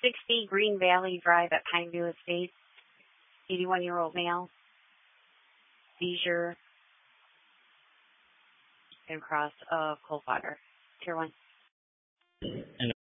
60 Green Valley Drive at Pineview Estates. 81-year-old male. Seizure and cross of cold water. Tier 1. And